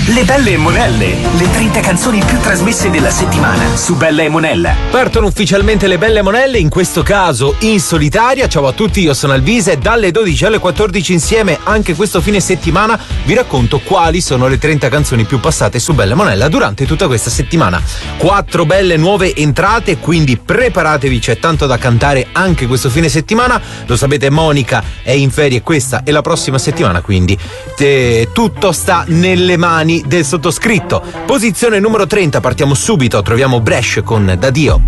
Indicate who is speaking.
Speaker 1: Le Belle e Monelle, le 30 canzoni più trasmesse della settimana su Bella e Monella.
Speaker 2: Partono ufficialmente le Belle e Monelle, in questo caso in solitaria. Ciao a tutti, io sono Alvise e dalle 12 alle 14 insieme anche questo fine settimana vi racconto quali sono le 30 canzoni più passate su Bella e Monella durante tutta questa settimana. 4 belle nuove entrate, quindi preparatevi, c'è tanto da cantare anche questo fine settimana. Lo sapete, Monica è in ferie questa e la prossima settimana, quindi tutto sta nelle mani del sottoscritto. Posizione numero 30, partiamo subito, troviamo Bresh con Da Dio.